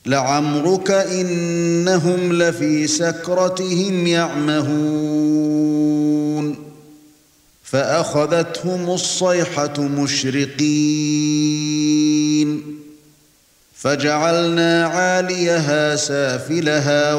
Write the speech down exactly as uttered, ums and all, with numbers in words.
لعمرك إنهم لفي سكرتهم يعمهون فأخذتهم الصيحة مشرقين فجعلنا عاليها سافلها